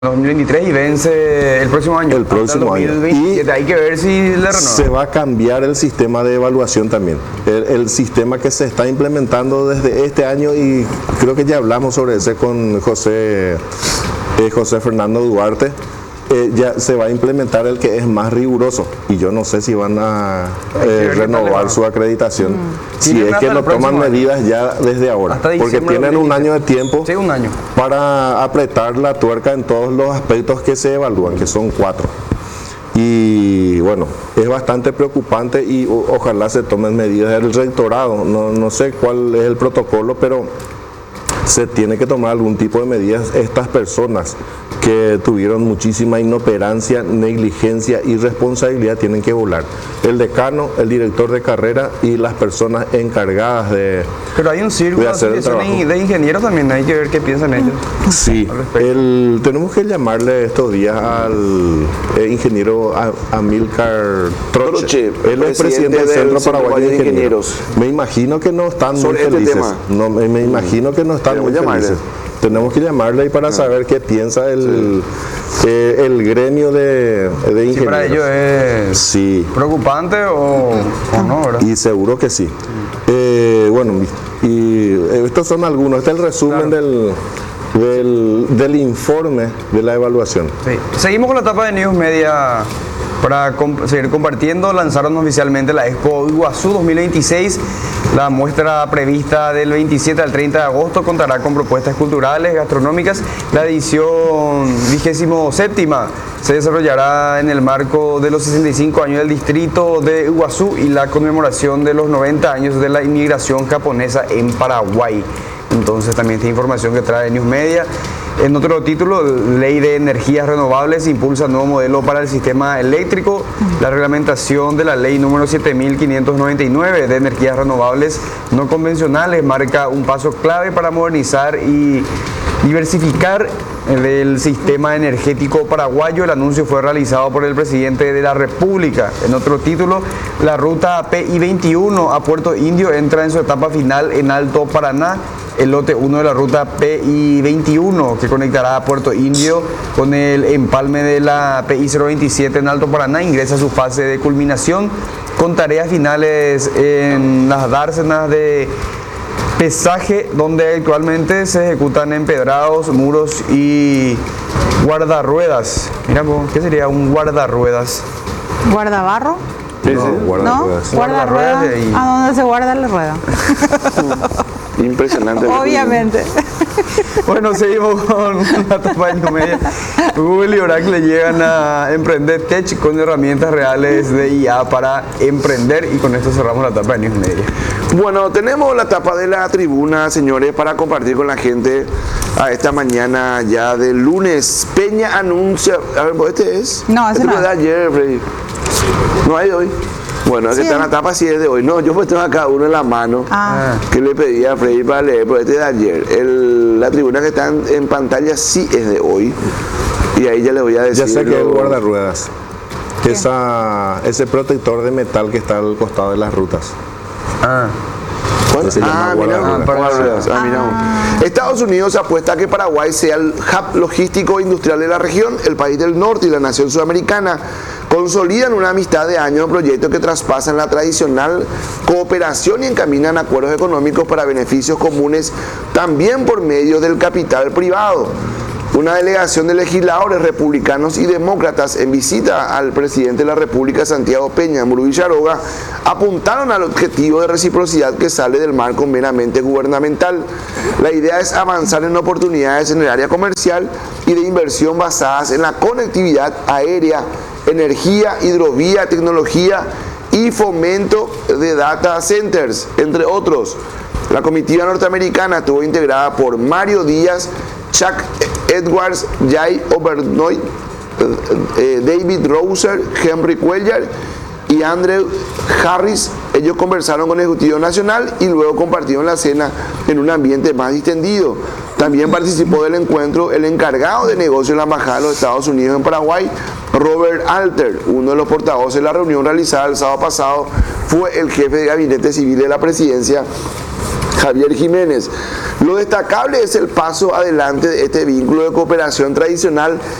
2023 y vence el próximo año. El próximo año. 2027. Hay que ver si le renueva. Se va a cambiar el sistema de evaluación también. El sistema que se está implementando desde este año, y creo que ya hablamos sobre ese con José Fernando Duarte. Ya se va a implementar el que es más riguroso, y yo no sé si van a renovar su acreditación, si es que no toman medidas ya desde ahora, porque tienen un año de tiempo, sí, un año, para apretar la tuerca en todos los aspectos que se evalúan, que son 4. Y bueno, es bastante preocupante y ojalá se tomen medidas. El rectorado, no sé cuál es el protocolo, pero se tiene que tomar algún tipo de medidas. Estas personas que tuvieron muchísima inoperancia, negligencia y responsabilidad tienen que volar. El decano, el director de carrera y las personas encargadas de... Pero hay un círculo de ingenieros también, hay que ver qué piensan ellos. Sí, tenemos que llamarle estos días al ingeniero Amílcar Troche. Él es presidente del Centro Paraguayo de Ingenieros. Me imagino que no están muy felices. No, me imagino que no están muy felices. Tenemos que llamarle para saber qué piensa el gremio de ingenieros. Sí, para ellos es preocupante o no, ¿verdad? Y seguro que sí. Bueno, y estos son algunos. Este es el resumen del informe de la evaluación. Sí. Seguimos con la etapa de News Media. Para seguir compartiendo, lanzaron oficialmente la Expo Iguazú 2026. La muestra prevista del 27 al 30 de agosto contará con propuestas culturales, gastronómicas. La edición 27ª se desarrollará en el marco de los 65 años del distrito de Iguazú y la conmemoración de los 90 años de la inmigración japonesa en Paraguay. Entonces también esta información que trae News Media. En otro título, Ley de Energías Renovables impulsa nuevo modelo para el sistema eléctrico. La reglamentación de la ley número 7599 de energías renovables no convencionales marca un paso clave para modernizar y diversificar el sistema energético paraguayo. El anuncio fue realizado por el presidente de la República. En otro título, la ruta PI 21 a Puerto Indio entra en su etapa final en Alto Paraná. El lote 1 de la ruta PI 21, que conectará a Puerto Indio con el empalme de la PI 027 en Alto Paraná, ingresa a su fase de culminación con tareas finales en las dársenas de pesaje, donde actualmente se ejecutan empedrados, muros y guardarruedas. Mira, ¿qué sería un guardarruedas? ¿Guardabarro? Sí, ¿No? Guardarruedas. ¿A dónde se guarda la rueda? Impresionante. Obviamente. Bueno, seguimos con la etapa de News Media. Google y Oracle llegan a Emprender Tech con herramientas reales de IA para emprender, y con esto cerramos la etapa de News Media. Bueno, tenemos la etapa de la tribuna, señores, para compartir con la gente a esta mañana ya del lunes. Peña anuncia... A ver, ¿este es? No, ese no. Este fue de ayer, Freddy. No hay de hoy. Bueno, es que está en la etapa sí es de hoy. No, yo pues tengo acá uno en la mano que le pedí a Freddy para leer, pero este es de ayer. La tribuna que está en pantalla sí es de hoy. Y ahí ya le voy a decir. Ya sé que es el guardarruedas. Ese protector de metal que está al costado de las rutas. Estados Unidos apuesta a que Paraguay sea el hub logístico e industrial de la región. El país del norte y la nación sudamericana consolidan una amistad de años en proyectos que traspasan la tradicional cooperación y encaminan acuerdos económicos para beneficios comunes, también por medio del capital privado. Una delegación de legisladores republicanos y demócratas en visita al presidente de la República, Santiago Peña Muru Villaroga, apuntaron al objetivo de reciprocidad que sale del marco meramente gubernamental. La idea es avanzar en oportunidades en el área comercial y de inversión basadas en la conectividad aérea, energía, hidrovía, tecnología y fomento de data centers, entre otros. La comitiva norteamericana estuvo integrada por Mario Díaz, Chuck Edwards, Jay Overnoy, David Rouser, Henry Cuellar y Andrew Harris. Ellos conversaron con el Ejecutivo Nacional y luego compartieron la cena en un ambiente más distendido. También participó del encuentro el encargado de negocios de la Embajada de los Estados Unidos en Paraguay, Robert Alter. Uno de los portavoces de la reunión realizada el sábado pasado fue el jefe de Gabinete Civil de la Presidencia, Javier Jiménez. Lo destacable es el paso adelante de este vínculo de cooperación tradicional